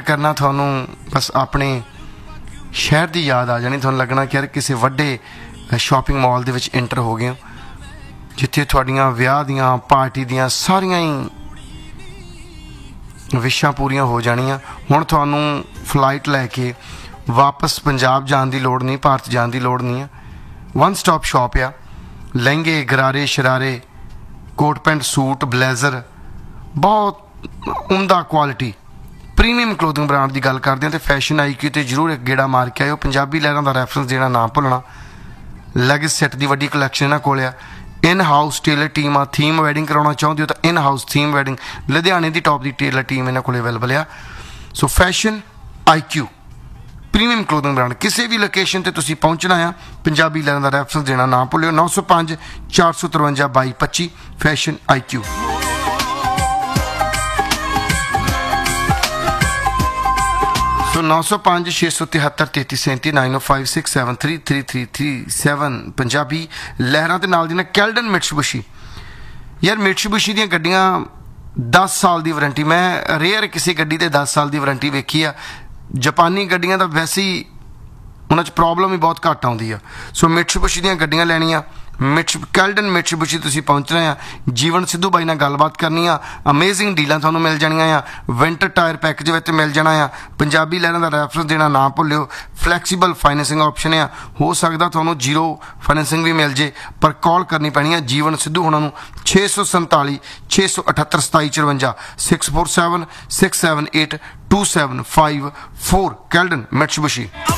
करना थानू बस अपने शहर की याद आ जानी, थानू लगना कि यार किसी वड्डे शॉपिंग मॉल दे विच एंटर हो गए हो जिथे तुहाड़ियां विआह दियां पार्टी दियां सारियां ही विशां पूरियां हो जानियां। हुण तुहानू फ्लाइट लैके वापस पंजाब जाने की लोड़ नहीं, भारत जाने की लोड़ नहीं है। वन स्टॉप शॉप आ, लहंगे गरारे शरारे कोट पैंट सूट ब्लेजर बहुत उमदा क्वालिटी प्रीमियम क्लोथिंग ब्रांड की गल करते हैं तो फैशन IQ तो जरूर एक गेड़ा मार के आयो। पंजाबी लहरां का रैफरेंस देना ना भुलना। लैगिस सैट की वड्डी कलैक्शन इन्हां कोल आ। In house Taylor team uh, theme wedding कराउणा चाहुंदे हो तो इन हाउस थीम वैडिंग लुधियाने की टॉप की टेलर टीम इन्हां कोल अवेलेबल आ। सो fashion IQ premium clothing brand किसी भी लोकेशन ते तुसीं पहुंचना है, पंजाबी लहरां का रैफरेंस देना ना भुल्लिओ। 905 453 2225 फैशन IQ। सो 905 673 3337 905 673 3337 पंजाबी लहरां दे नाल दी ना कैल्डन मिट्सुबिशी। यार मिट्सुबिशी दी गड्डियां 10 साल की वारंटी, मैं रेयर किसी गड्डी ते 10 साल की वारंटी वेखी आ। जापानी गड्डियां तो वैसे ही उन्हां च प्रॉब्लम ही बहुत घट आउंदी आ। सो मिट्सुबिशी दी गड्डियां लैणियां कैल्डन मिट्सुबिशी तुसीं पहुंचना है। जीवन सिद्धू बाई नाल गलबात करनी आ, अमेजिंग डीलां तुहानूं मिल जाणियां आ। विंटर टायर पैकेज विच मिल जाना आ। पंजाबी लहरां दा रैफरेंस देना ना भुल्लिओ। फ्लैक्सीबल फाइनेंसिंग ऑप्शन आ, हो सकदा तुहानूं जीरो फाइनेंसिंग भी मिल जे, पर कॉल करनी पैनी है जीवन सिद्धू हुणां नूं 647 678 2754 647 678 2754 कैल्डन मिट्सुबिशी।